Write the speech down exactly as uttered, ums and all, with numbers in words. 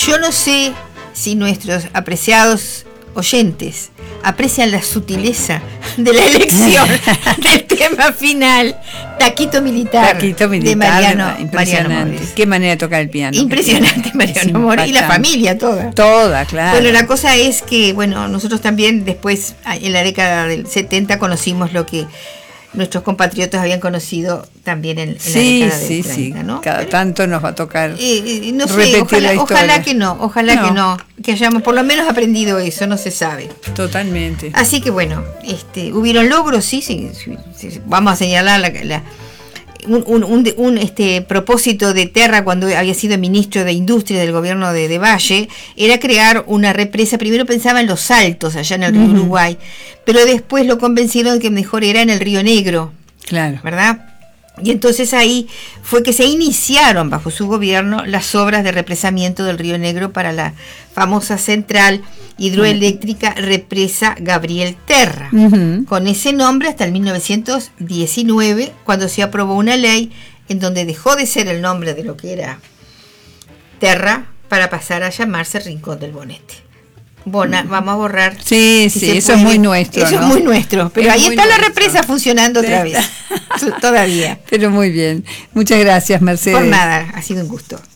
Yo no sé si nuestros apreciados oyentes aprecian la sutileza de la elección del tema final, Taquito Militar, Taquito Militar de Mariano, impresionante. Mariano Mores. Qué manera de tocar el piano. Impresionante, Mariano Mores, y la familia toda. Toda, claro. Bueno, la cosa es que, bueno, nosotros también después, en la década del setenta, conocimos lo que nuestros compatriotas habían conocido también en, en sí, la década del sí, treinta, sí. ¿no? Cada Pero, tanto nos va a tocar eh, eh, no sé, repetir ojalá, la historia. ojalá que no, ojalá no. que no, que hayamos por lo menos aprendido eso, no se sabe. Totalmente. Así que bueno, este, hubieron logros, sí, sí, sí, sí, vamos a señalar la, la, un, un, un, un este, propósito de Terra cuando había sido ministro de Industria del gobierno de, de Valle, era crear una represa. Primero pensaba en los Saltos, allá en el río uh-huh. Uruguay, pero después lo convencieron de que mejor era en el Río Negro. Claro. ¿Verdad? Y entonces ahí fue que se iniciaron bajo su gobierno las obras de represamiento del Río Negro para la famosa central hidroeléctrica Represa Gabriel Terra. Uh-huh. Con ese nombre hasta el mil novecientos diecinueve, cuando se aprobó una ley en donde dejó de ser el nombre de lo que era Terra para pasar a llamarse Rincón del Bonete. Bona, vamos a borrar. Sí, si sí, eso puede. Es muy nuestro. Eso ¿no? es muy nuestro. Pero es ahí está nuestro. La represa funcionando otra vez. Todavía. Pero muy bien. Muchas gracias, Mercedes. Por nada, ha sido un gusto.